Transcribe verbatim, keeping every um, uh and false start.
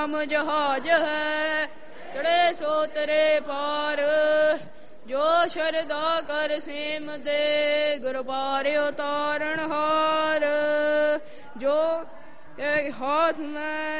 ਨਾਮ ਜਹਾਜ ਹੈ ਚੜੇ ਸੋ ਤੇਰੇ ਪਾਰ। ਜੋ ਸ਼ਰਧਾ ਕਰ ਸੇਮ ਦੇ ਗੁਰ ਪਾਰ ਉਤਾਰਨ ਹਾਰ। ਜੋ ਹਾਥ ਮੈਂ